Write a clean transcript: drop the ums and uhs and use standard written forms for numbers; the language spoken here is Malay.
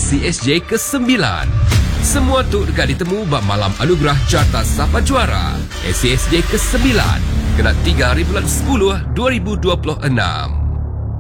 CSJ ke-9. Semua tu dekat ditemu bab malam anugerah Carta Sapa Juara. CSJ ke-9. Kena 3 bulan 10 2026.